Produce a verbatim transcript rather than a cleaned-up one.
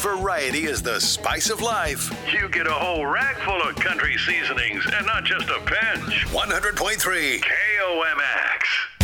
Variety is the spice of life. You get a whole rack full of country seasonings and not just a pinch. one hundred point three K O M X.